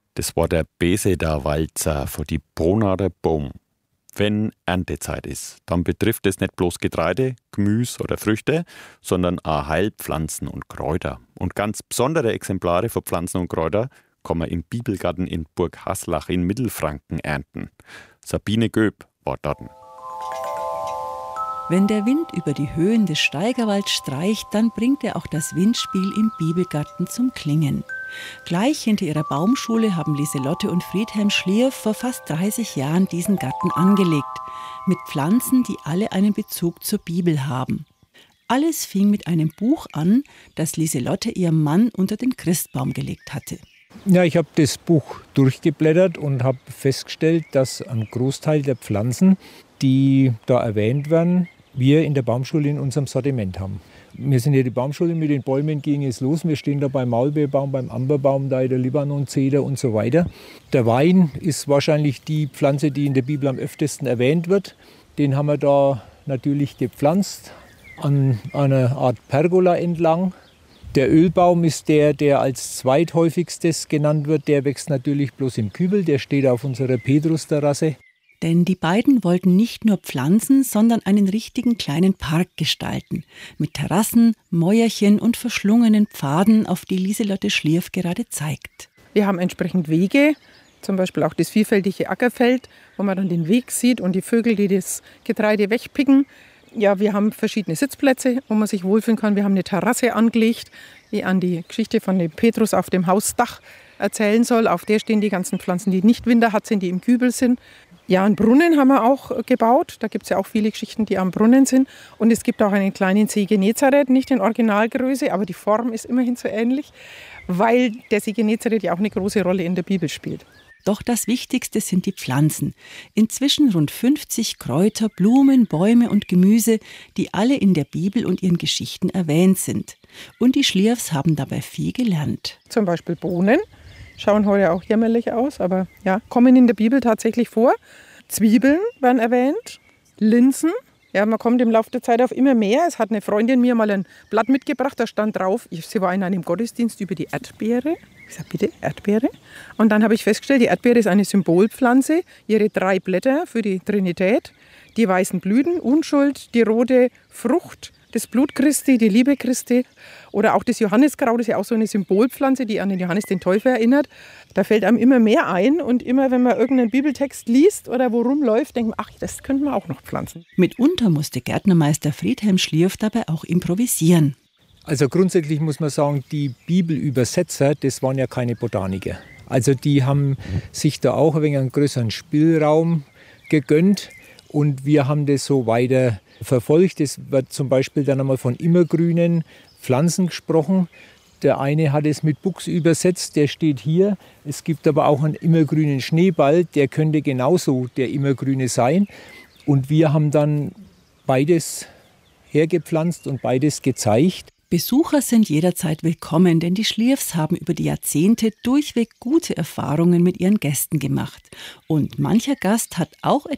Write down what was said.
Das war der Beseder-Walzer von die Bronader Baum. Wenn Erntezeit ist, dann betrifft es nicht bloß Getreide, Gemüse oder Früchte, sondern auch Heilpflanzen und Kräuter. Und ganz besondere Exemplare von Pflanzen und Kräuter kann man im Bibelgarten in Burg Haslach in Mittelfranken ernten. Sabine Göb war dort. Wenn der Wind über die Höhen des Steigerwalds streicht, dann bringt er auch das Windspiel im Bibelgarten zum Klingen. Gleich hinter ihrer Baumschule haben Lieselotte und Friedhelm Schlierf vor fast 30 Jahren diesen Garten angelegt, mit Pflanzen, die alle einen Bezug zur Bibel haben. Alles fing mit einem Buch an, das Lieselotte ihrem Mann unter den Christbaum gelegt hatte. Ja, ich habe das Buch durchgeblättert und habe festgestellt, dass ein Großteil der Pflanzen, die da erwähnt werden, wir in der Baumschule in unserem Sortiment haben. Wir sind ja die Baumschule, mit den Bäumen ging es los. Wir stehen da beim Maulbeerbaum, beim Amberbaum, da der Libanon-Zeder und so weiter. Der Wein ist wahrscheinlich die Pflanze, die in der Bibel am öftesten erwähnt wird. Den haben wir da natürlich gepflanzt, an einer Art Pergola entlang. Der Ölbaum ist der als zweithäufigstes genannt wird. Der wächst natürlich bloß im Kübel, der steht auf unserer Petrus-Terrasse. Denn die beiden wollten nicht nur Pflanzen, sondern einen richtigen kleinen Park gestalten. Mit Terrassen, Mäuerchen und verschlungenen Pfaden, auf die Lieselotte Schlierf gerade zeigt. Wir haben entsprechend Wege, zum Beispiel auch das vielfältige Ackerfeld, wo man dann den Weg sieht und die Vögel, die das Getreide wegpicken. Ja, wir haben verschiedene Sitzplätze, wo man sich wohlfühlen kann. Wir haben eine Terrasse angelegt, die an die Geschichte von dem Petrus auf dem Hausdach erzählen soll. Auf der stehen die ganzen Pflanzen, die nicht winterhart sind, die im Kübel sind. Ja, einen Brunnen haben wir auch gebaut. Da gibt es ja auch viele Geschichten, die am Brunnen sind. Und es gibt auch einen kleinen See Genezareth, nicht in Originalgröße, aber die Form ist immerhin so ähnlich, weil der See Genezareth ja auch eine große Rolle in der Bibel spielt. Doch das Wichtigste sind die Pflanzen. Inzwischen rund 50 Kräuter, Blumen, Bäume und Gemüse, die alle in der Bibel und ihren Geschichten erwähnt sind. Und die Schlierfs haben dabei viel gelernt. Zum Beispiel Bohnen. Schauen heute auch jämmerlich aus, aber ja, kommen in der Bibel tatsächlich vor. Zwiebeln werden erwähnt, Linsen. Ja, man kommt im Laufe der Zeit auf immer mehr. Es hat eine Freundin mir mal ein Blatt mitgebracht, da stand drauf, sie war in einem Gottesdienst über die Erdbeere. Ich sage, bitte, Erdbeere? Und dann habe ich festgestellt, die Erdbeere ist eine Symbolpflanze. Ihre 3 Blätter für die Trinität, die weißen Blüten, Unschuld, die rote Frucht, das Blut Christi, die Liebe Christi oder auch das Johanniskraut ist ja auch so eine Symbolpflanze, die an den Johannes den Täufer erinnert. Da fällt einem immer mehr ein und immer, wenn man irgendeinen Bibeltext liest oder wo rumläuft, denkt man, ach, das könnte man auch noch pflanzen. Mitunter musste Gärtnermeister Friedhelm Schlierf dabei auch improvisieren. Also grundsätzlich muss man sagen, die Bibelübersetzer, das waren ja keine Botaniker. Also die haben sich da auch ein wenig einen größeren Spielraum gegönnt und wir haben das so weiter verfolgt. Es wird zum Beispiel dann einmal von immergrünen Pflanzen gesprochen. Der eine hat es mit Buchs übersetzt, der steht hier. Es gibt aber auch einen immergrünen Schneeball, der könnte genauso der immergrüne sein. Und wir haben dann beides hergepflanzt und beides gezeigt. Besucher sind jederzeit willkommen, denn die Schlierfs haben über die Jahrzehnte durchweg gute Erfahrungen mit ihren Gästen gemacht. Und mancher Gast hat auch etwas